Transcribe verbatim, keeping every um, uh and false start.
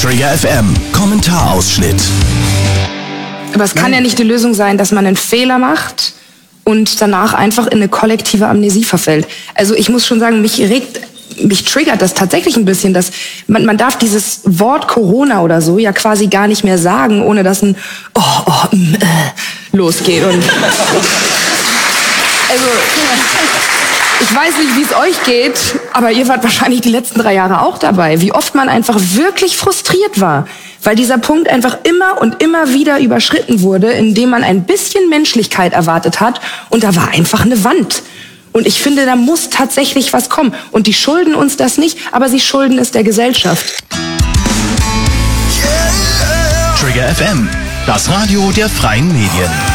Trigger F M, Kommentarausschnitt. Aber es kann ja nicht die Lösung sein, dass man einen Fehler macht und danach einfach in eine kollektive Amnesie verfällt. Also ich muss schon sagen, mich regt, mich triggert das tatsächlich ein bisschen, dass man, man darf dieses Wort Corona oder so ja quasi gar nicht mehr sagen, ohne dass ein oh, oh, mm, äh, losgeht. Und also ich weiß nicht, wie es euch geht, aber ihr wart wahrscheinlich die letzten drei Jahre auch dabei, wie oft man einfach wirklich frustriert war, weil dieser Punkt einfach immer und immer wieder überschritten wurde, indem man ein bisschen Menschlichkeit erwartet hat und da war einfach eine Wand. Und ich finde, da muss tatsächlich was kommen. Und die schulden uns das nicht, aber sie schulden es der Gesellschaft. Trigger F M, das Radio der freien Medien.